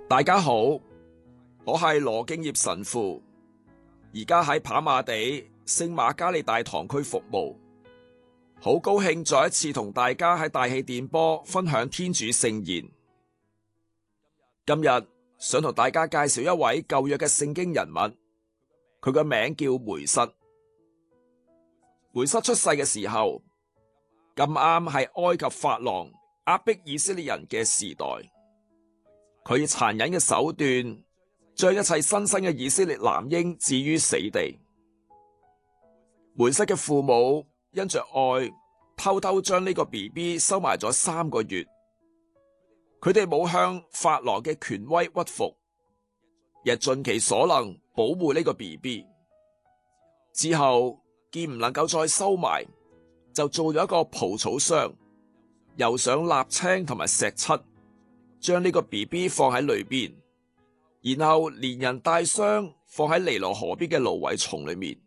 大家好，我係羅敬業神父，而家喺跑馬地聖瑪加利大堂區服務，好高興再一次同大家喺大氣電波分享天主聖言。今日想同大家介紹一位舊約嘅聖經人物，佢嘅名叫梅瑟。梅瑟出世嘅時候，咁啱係埃及法郎壓迫以色列人嘅時代。佢以殘忍嘅手段，將一切新生嘅以色列男嬰置於死地。梅瑟嘅父母因着愛，偷偷將呢個 BB 收埋咗3個月。佢哋冇向法郎嘅權威屈服，亦盡其所能保護呢個 BB。之後見唔能夠再收埋，就做咗一個蒲草箱，又上瀝青同埋石漆，將呢個 BB 放喺裏邊，然後連人帶箱放喺尼羅河邊嘅蘆葦叢裏面。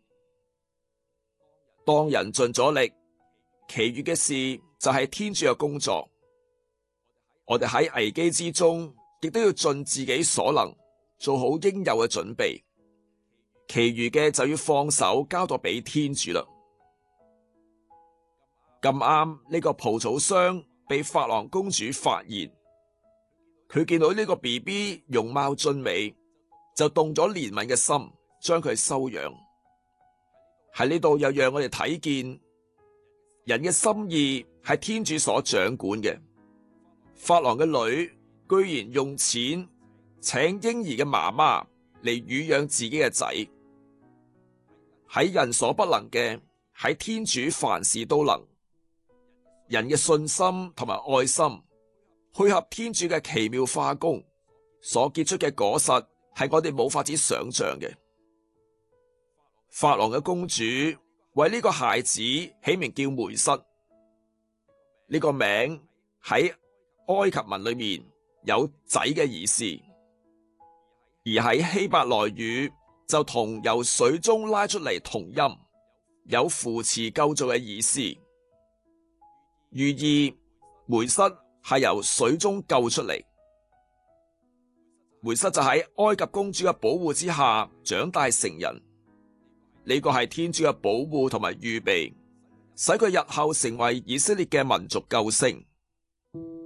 當人盡咗力，其餘嘅事就係天主嘅工作。我哋喺危機之中，亦都要盡自己所能，做好應有嘅準備。其餘嘅就要放手交託俾天主啦。咁啱呢個蒲草箱被法郎公主發現，佢見到呢個 BB 容貌俊美，就動咗憐憫嘅心，將佢收養。喺呢度又讓我哋睇見人嘅心意係天主所掌管嘅。法郎嘅女居然用錢請嬰兒嘅媽媽嚟乳養自己嘅仔。喺人所不能嘅，喺天主凡事都能。人嘅信心同埋愛心，配合天主嘅奇妙化工所結出嘅果實，係我哋冇法子想象嘅。法郎嘅公主為呢個孩子起名叫梅瑟，呢個名喺埃及文裏面有仔嘅意思，而喺希伯來語就同由水中拉出嚟同音，有扶持救助嘅意思，寓意梅瑟係由水中救出嚟。梅瑟就喺埃及公主嘅保護之下長大成人，呢個係天主嘅保護同埋預備，使佢日後成為以色列嘅民族救星。